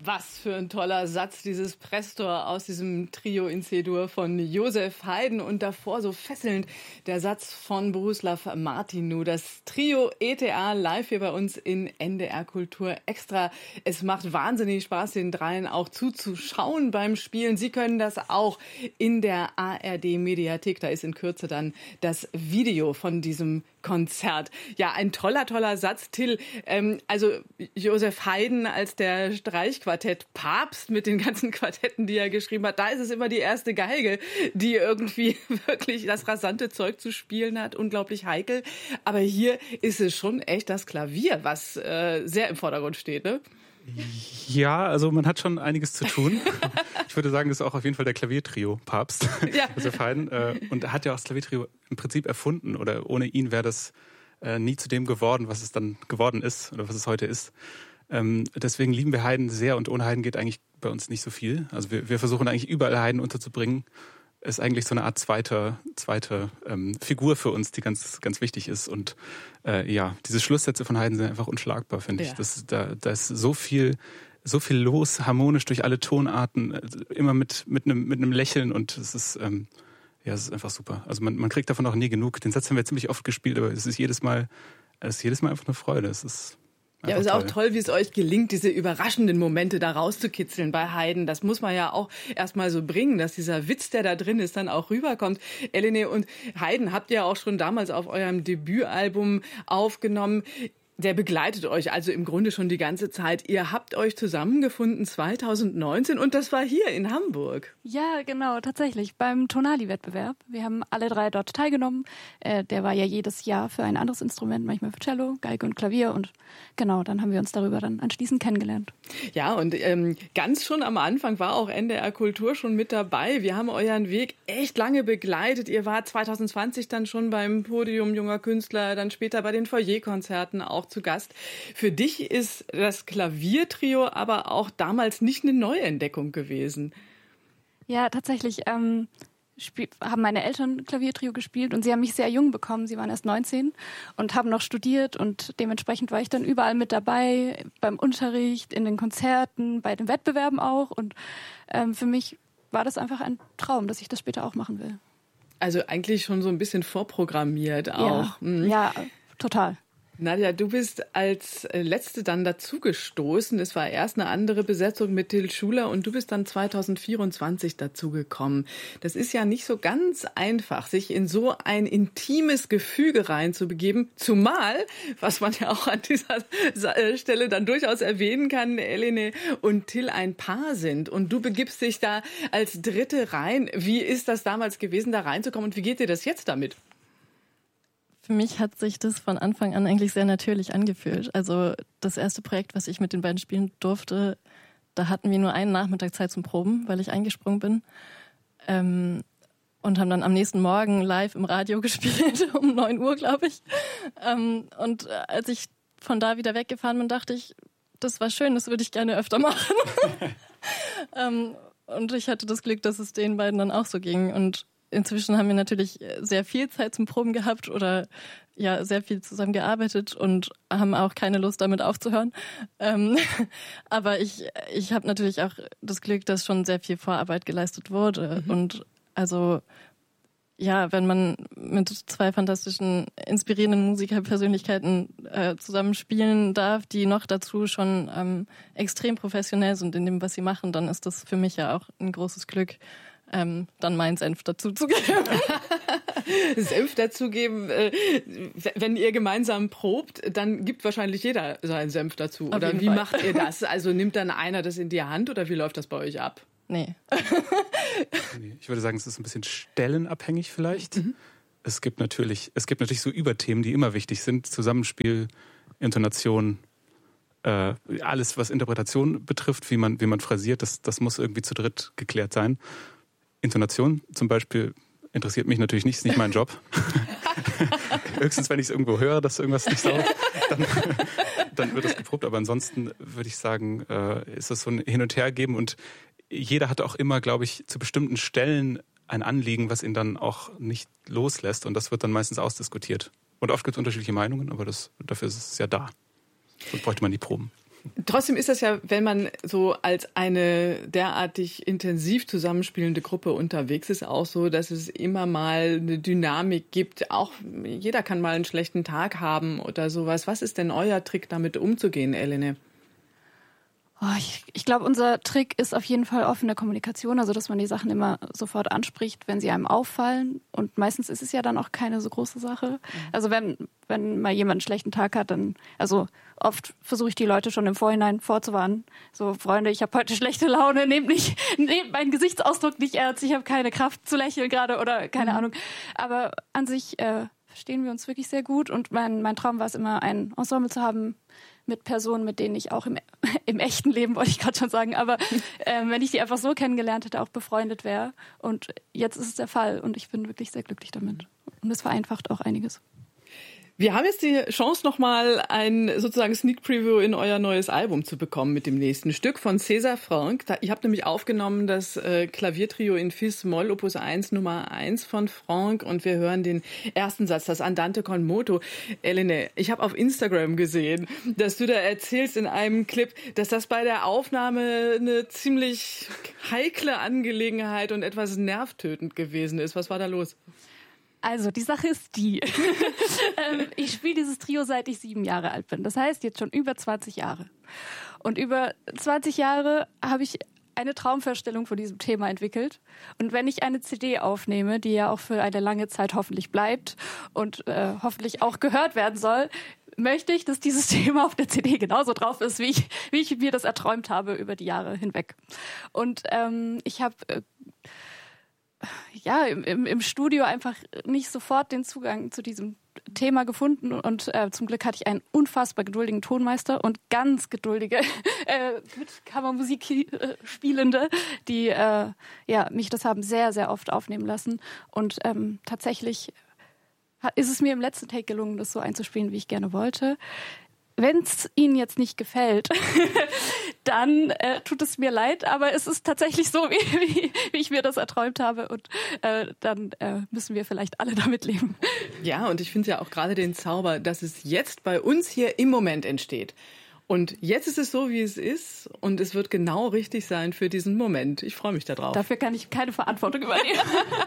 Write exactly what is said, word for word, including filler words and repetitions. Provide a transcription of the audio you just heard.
Was für ein toller Satz, dieses Prestor aus diesem Trio in C-Dur von Josef Haydn und davor so fesselnd der Satz von Bohuslav Martinu. Das Trio E T A live hier bei uns in N D R Kultur Extra. Es macht wahnsinnig Spaß, den dreien auch zuzuschauen beim Spielen. Sie können das auch in der A R D-Mediathek. Da ist in Kürze dann das Video von diesem Konzert. Ja, ein toller, toller Satz, Till. Ähm, also Josef Haydn als der Streichquartett Papst mit den ganzen Quartetten, die er geschrieben hat, da ist es immer die erste Geige, die irgendwie wirklich das rasante Zeug zu spielen hat. Unglaublich heikel. Aber hier ist es schon echt das Klavier, was äh, sehr im Vordergrund steht, ne? Ja, also man hat schon einiges zu tun. Ich würde sagen, das ist auch auf jeden Fall der Klaviertrio Papst, ja. Josef Haydn. Und er hat ja auch das Klaviertrio im Prinzip erfunden. Oder ohne ihn wäre das nie zu dem geworden, was es dann geworden ist oder was es heute ist. Deswegen lieben wir Haydn sehr und ohne Haydn geht eigentlich bei uns nicht so viel. Also wir, wir versuchen eigentlich überall Haydn unterzubringen. Ist eigentlich so eine Art zweite, zweite ähm, Figur für uns, die ganz, ganz wichtig ist. Und äh, ja, diese Schlusssätze von Haydn sind einfach unschlagbar, finde ja. ich. Das, da, da ist so viel, so viel los, harmonisch durch alle Tonarten, immer mit mit einem mit einem Lächeln und es ist ähm, ja, es ist einfach super. Also man, man kriegt davon auch nie genug. Den Satz haben wir ziemlich oft gespielt, aber es ist jedes Mal, es ist jedes Mal einfach eine Freude. Es ist Ja, es ist auch toll, wie es euch gelingt, diese überraschenden Momente da rauszukitzeln bei Haydn. Das muss man ja auch erstmal so bringen, dass dieser Witz, der da drin ist, dann auch rüberkommt. Elene und Haydn habt ihr auch schon damals auf eurem Debütalbum aufgenommen. Der begleitet euch also im Grunde schon die ganze Zeit. Ihr habt euch zusammengefunden zweitausendneunzehn und das war hier in Hamburg. Ja, genau, tatsächlich, beim Tonali-Wettbewerb. Wir haben alle drei dort teilgenommen. Äh, der war ja jedes Jahr für ein anderes Instrument, manchmal für Cello, Geige und Klavier. Und genau, dann haben wir uns darüber dann anschließend kennengelernt. Ja, und ähm, ganz schon am Anfang war auch N D R Kultur schon mit dabei. Wir haben euren Weg echt lange begleitet. Ihr wart zweitausendzwanzig dann schon beim Podium junger Künstler, dann später bei den Foyerkonzerten auch zu Gast. Für dich ist das Klaviertrio aber auch damals nicht eine Neuentdeckung gewesen. Ja, tatsächlich ähm, spiel, haben meine Eltern Klaviertrio gespielt und sie haben mich sehr jung bekommen. Sie waren erst neunzehn und haben noch studiert und dementsprechend war ich dann überall mit dabei, beim Unterricht, in den Konzerten, bei den Wettbewerben auch. Und ähm, für mich war das einfach ein Traum, dass ich das später auch machen will. Also eigentlich schon so ein bisschen vorprogrammiert auch. Ja, mhm. ja total. Nadja, du bist als Letzte dann dazugestoßen. Es war erst eine andere Besetzung mit Till Schuler und du bist dann zweitausendvierundzwanzig dazugekommen. Das ist ja nicht so ganz einfach, sich in so ein intimes Gefüge reinzubegeben. Zumal, was man ja auch an dieser Stelle dann durchaus erwähnen kann, Elene und Till ein Paar sind. Und du begibst dich da als Dritte rein. Wie ist das damals gewesen, da reinzukommen und wie geht dir das jetzt damit? Für mich hat sich das von Anfang an eigentlich sehr natürlich angefühlt. Also das erste Projekt, was ich mit den beiden spielen durfte, da hatten wir nur einen Nachmittag Zeit zum Proben, weil ich eingesprungen bin. Ähm, und haben dann am nächsten Morgen live im Radio gespielt, um neun Uhr, glaube ich. Ähm, und als ich von da wieder weggefahren bin, dachte ich, das war schön, das würde ich gerne öfter machen. ähm, und ich hatte das Glück, dass es den beiden dann auch so ging. Und inzwischen haben wir natürlich sehr viel Zeit zum Proben gehabt oder ja sehr viel zusammen gearbeitet und haben auch keine Lust damit aufzuhören. Ähm, aber ich ich habe natürlich auch das Glück, dass schon sehr viel Vorarbeit geleistet wurde. Mhm. Und also ja, wenn man mit zwei fantastischen, inspirierenden Musikerpersönlichkeiten äh, zusammen spielen darf, die noch dazu schon ähm, extrem professionell sind in dem, was sie machen, dann ist das für mich ja auch ein großes Glück, Ähm, dann meinen Senf dazuzugeben. Senf dazugeben, äh, wenn ihr gemeinsam probt, dann gibt wahrscheinlich jeder seinen Senf dazu. Auf oder wie Fall. Macht ihr das? Also nimmt dann einer das in die Hand oder wie läuft das bei euch ab? Nee. nee ich würde sagen, es ist ein bisschen stellenabhängig vielleicht. Mhm. Es gibt natürlich, es gibt natürlich so Überthemen, die immer wichtig sind. Zusammenspiel, Intonation, äh, alles, was Interpretation betrifft, wie man, wie man phrasiert, das, das muss irgendwie zu dritt geklärt sein. Intonation zum Beispiel interessiert mich natürlich nicht, ist nicht mein Job. Höchstens, wenn ich es irgendwo höre, dass irgendwas nicht saugt, dann, dann wird das geprobt. Aber ansonsten würde ich sagen, äh, ist das so ein Hin- und Hergeben und jeder hat auch immer, glaube ich, zu bestimmten Stellen ein Anliegen, was ihn dann auch nicht loslässt und das wird dann meistens ausdiskutiert. Und oft gibt es unterschiedliche Meinungen, aber das, dafür ist es ja da. Sonst bräuchte man die Proben. Trotzdem ist das ja, wenn man so als eine derartig intensiv zusammenspielende Gruppe unterwegs ist, auch so, dass es immer mal eine Dynamik gibt. Auch jeder kann mal einen schlechten Tag haben oder sowas. Was ist denn euer Trick, damit umzugehen, Elene? Oh, ich ich glaube, unser Trick ist auf jeden Fall offene Kommunikation, also dass man die Sachen immer sofort anspricht, wenn sie einem auffallen. Und meistens ist es ja dann auch keine so große Sache. Also wenn, wenn mal jemand einen schlechten Tag hat, dann, also oft versuche ich die Leute schon im Vorhinein vorzuwarnen. So, Freunde, ich habe heute schlechte Laune, nehmt nicht, nehmt meinen Gesichtsausdruck nicht ernst, ich habe keine Kraft zu lächeln gerade oder keine mhm. Ahnung. Aber an sich äh, verstehen wir uns wirklich sehr gut und mein, mein Traum war es immer, ein Ensemble zu haben, mit Personen, mit denen ich auch im, im echten Leben, wollte ich gerade schon sagen, aber äh, wenn ich die einfach so kennengelernt hätte, auch befreundet wäre. Und jetzt ist es der Fall und ich bin wirklich sehr glücklich damit. Und es vereinfacht auch einiges. Wir haben jetzt die Chance, nochmal ein sozusagen Sneak Preview in euer neues Album zu bekommen mit dem nächsten Stück von César Franck. Ihr habt nämlich aufgenommen das äh, Klaviertrio in Fis-Moll, Opus eins, Nummer eins von Franck. Und wir hören den ersten Satz, das Andante con moto. Elene, ich habe auf Instagram gesehen, dass du da erzählst in einem Clip, dass das bei der Aufnahme eine ziemlich heikle Angelegenheit und etwas nervtötend gewesen ist. Was war da los? Also, die Sache ist die. ähm, ich spiele dieses Trio, seit ich sieben Jahre alt bin. Das heißt, jetzt schon über zwanzig Jahre. Und über zwanzig Jahre habe ich eine Traumvorstellung von diesem Thema entwickelt. Und wenn ich eine C D aufnehme, die ja auch für eine lange Zeit hoffentlich bleibt und äh, hoffentlich auch gehört werden soll, möchte ich, dass dieses Thema auf der C D genauso drauf ist, wie ich, wie ich mir das erträumt habe über die Jahre hinweg. Und ähm, ich habe... Äh, ja, im, im Studio einfach nicht sofort den Zugang zu diesem Thema gefunden und äh, zum Glück hatte ich einen unfassbar geduldigen Tonmeister und ganz geduldige äh, mit Kammermusik äh, Spielende, die äh, ja, mich das haben sehr, sehr oft aufnehmen lassen und ähm, tatsächlich ist es mir im letzten Take gelungen, das so einzuspielen, wie ich gerne wollte. Wenn es Ihnen jetzt nicht gefällt, dann äh, tut es mir leid, aber es ist tatsächlich so, wie, wie, wie ich mir das erträumt habe und äh, dann äh, müssen wir vielleicht alle damit leben. Ja, und ich finde ja auch gerade den Zauber, dass es jetzt bei uns hier im Moment entsteht. Und jetzt ist es so, wie es ist und es wird genau richtig sein für diesen Moment. Ich freue mich darauf. Dafür kann ich keine Verantwortung übernehmen.